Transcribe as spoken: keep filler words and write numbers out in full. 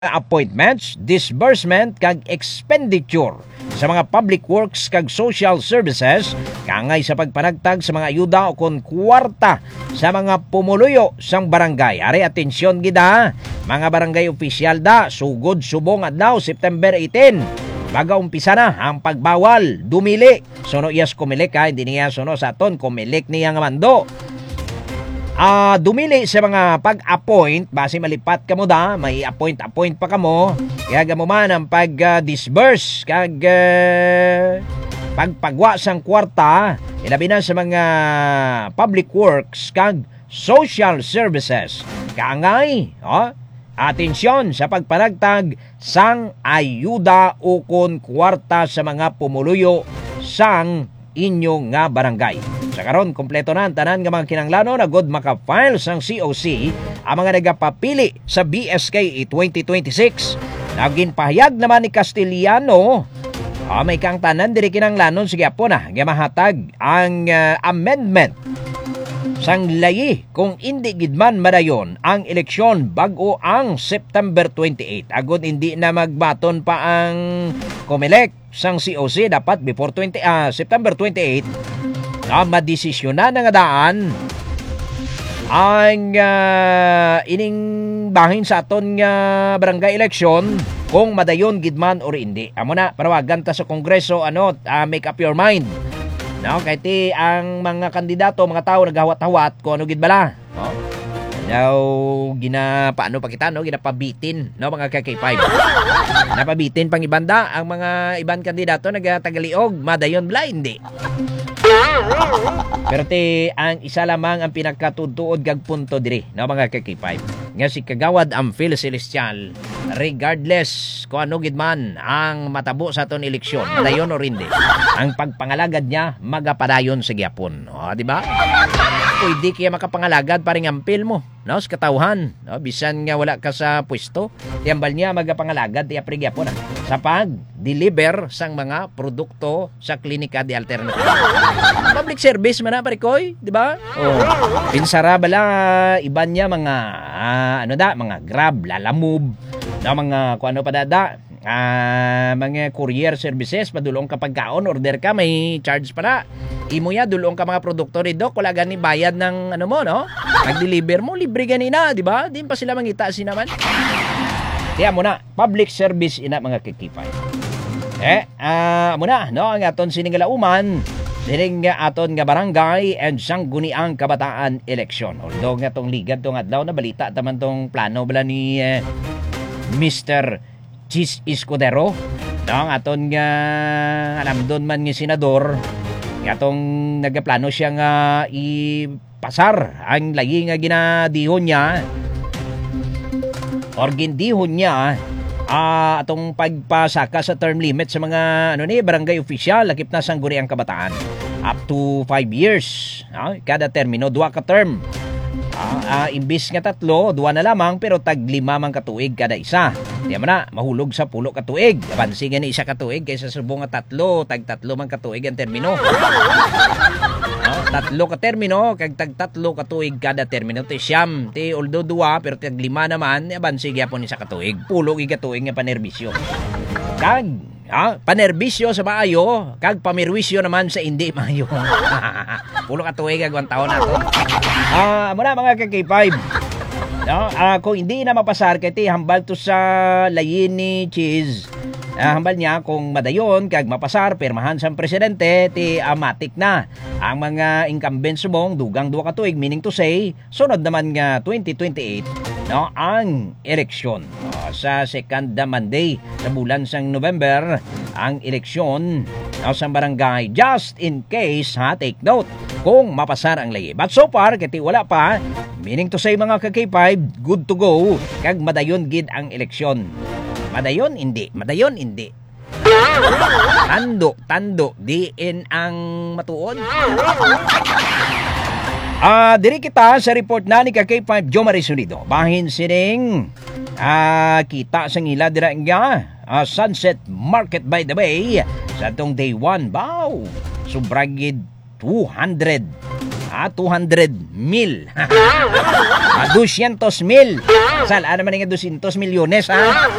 appointments, disbursement kag expenditure sa mga public works kag social services kangay sa pagpanagtag sa mga ayuda o kon kwarta sa mga pumuluyo sang barangay. Ari atensyon gida, mga barangay opisyal da, sugod subong adlaw September eighteen. Baga umpisa na ang pagbawal dumili. Sono iyas kumilik ha, hindi niya sono sa aton kumilik niya nga mando. Ah, uh, dumili sa mga pag-appoint, base malipat ka mo da, may appoint-appoint pa ka mo, kaya gamo man ang pag-disburse, kag uh, pagpagwa sang kwarta, ilabi na sa mga public works, kag social services. Kaangay, oh, atensyon sa pagpanagtag sang ayuda o kon kwarta sa mga pumuluyo sang inyong nga barangay. Sa karon kompleto na ang tanan nga mga kinahanglanon na god maka-file sang C O C ang mga nagapapili sa B S K twenty twenty-six. Naging pahayag naman ni Castellano, ah, may kang tanan diri kinahanglanon sige apo na nga mahatag ang uh, amendment sang layi kung hindi gidman madayon ang eleksyon bago ang September twenty-eight. Agod hindi na magbaton pa ang COMELEC sang C O C dapat before twenty uh, September twenty-eight na madesisyonan na nga daan ang uh, ining bahin sa aton nga barangay election kung madayon gidman or hindi. Amo na parawagan ta sa Kongreso ano uh, make up your mind. No, kay ti ang mga kandidato, mga tao naghawat-hawat kung ano gid bala. No? Daw gina paano pa kita no, ginapabitin no mga K K five. Napabitin pang ibanda ang mga ibang kandidato nagatagaliog, madayon bala hindi. Pero ti ang isa lamang ang pinakatutuod gag punto diri no mga K K five. Nga si Kagawad Amphil Celestial, regardless kung ano gid man ang matabo sa aton eleksyon, dayon or hindi, ang pagpangalagad niya magapadayon sa gyapon. O, di ba? Pwede kaya makapangalagad paring ampil mo, no, sa katawhan, no, bisan nga wala ka sa pwesto, tiyambal niya magapangalagad tiya pre gyapon na sa pag-deliver sang mga produkto sa klinika di alternative. Public service man na parikoy, di ba? Oh, pinsara bala iban niya mga uh, ano da, mga Grab, Lalamove, na mga kuano pa dada, uh, mga courier services, padulong ka pagkaon, order ka, may charge pa na. Imo ya dulong ka mga produkto ri dok, wala gani bayad ng ano mo, no? Nag-deliver mo, libre ganina, di ba? Di pa sila mangita si naman. Kaya mo na, public service ina mga kikipay. Eh, ah, uh, mo na, no? Ang aton siningalauman, sining aton nga barangay and sangguniang kabataan eleksyon. Although nga tong ligad tong adlaw na balita taman tong plano bala ni eh, Mister Chis Escudero, no? Ang aton nga alam doon man nga senador, atong nagaplano siya nga ipasar ang layi nga ginadihon niya or gindihon niya uh, atong pagpasaka sa term limit sa mga ano ni barangay official lakip na sangguniang kabataan up to five years, no? Kada termino duwa ka term. Uh, uh, imbis nga tatlo, duwa na lamang pero tag lima man katuig kada isa. Di mo na, mahulog sa pulo katuig. Abansi nga ni isa katuig kaysa subong nga tatlo, tag tatlo man katuig ang termino. No? Tatlo ka termino, kag tag tatlo katuig kada termino. Ti siyam, ti uldo duwa, pero tag lima naman, abansi gyapon isa katuig. Pulo gi katuig nga panerbisyo. Kag ah, panerbisyo sa maayo, kag pamirwisyo naman sa hindi maayo. Pulo ka tuig agwan taon nato. Ah, muna mga K K five. No, ah, kung hindi na mapasar kay ti hambal to sa layin ni Cheese. Ah, hambal niya kung madayon kag mapasar pirmahan sa presidente ti amatik na ang mga incumbents subong dugang duwa ka tuig, meaning to say sunod naman nga twenty twenty-eight no ang eleksyon. No, sa second Monday sa bulan sang November ang eleksyon no, sa barangay. Just in case ha, take note kung mapasar ang layi. But so far kati wala pa, meaning to say mga K K five, good to go kag madayon gid ang eleksyon. Madayon hindi, madayon hindi. Tando, tando, diin ang matuod. Ah, uh, diri kita sa report na ni K K five Joe Marisunido. Bahin sining ah uh, kita sang ila dira nga uh, Sunset Market by the way sa tong day one. Wow. Subragid two hundred Ah, two hundred mil. Ah, two hundred mil. Sal, ano man nga two hundred milyones, ha?